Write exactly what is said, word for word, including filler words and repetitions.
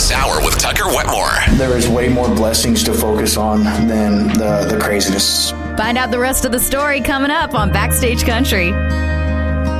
This hour with Tucker Wetmore. There is way more blessings to focus on than the, the craziness. Find out the rest of the story coming up on Backstage Country.